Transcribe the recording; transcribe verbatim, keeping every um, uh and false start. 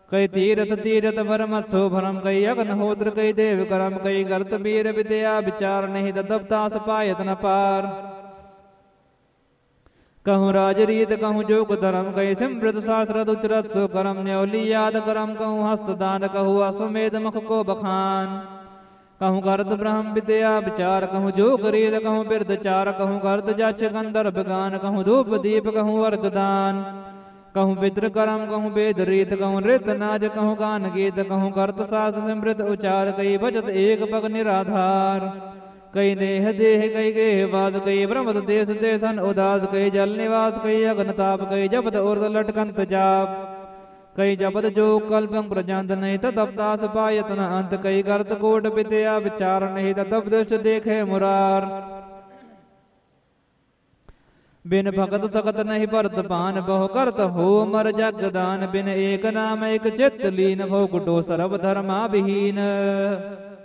कई तीरथ तीरथ भरमत्सो भरम कई अग्निहोत्र कई देव करम कई गर्त वीर विद्या विचार नहीं दबतास पायत न पार। कहूँ राज रीत कहूँ जोग धर्म कही सिमृत शास्त्र उचरत सो करम न्योली याद करम कहूँ हस्तदान कहूँ अश्वमेध मुख को बखान। कहूँ गर्द ब्रह्म विद्या विचार कहूँ जोग रीत कहूँ बिरद चार कहूँ गर्द जक्ष गंधर्व गान कहूँ धूप दीप कहूँ अर्घ दान। कहूँ पितृ करम कहूँ वेद रीत कहूँ नृत नाज कहूँ गान गीत कहूँ गर्त शास्त्र सिमृत उचार कई बचत एक पग निराधार। कई नेह देह कई गेह वास कई ब्रह्मत देश देशन उदास कई जल निवास कई अग्नताप कई जपत उर्द लटकंत जाप। कई जपत जो कल्पं प्रजांत नहीं तदपतास पायत न अंत कई गर्त कोट विद्या विचार नहीं तदप दुष्ट देखे मुरार। बिन भगत सकत नहीं परत पान बहु करत हो मर जगदान। बिन एक नाम एक चित्त लीन भो कुटो सर्व धर्मा विहीन।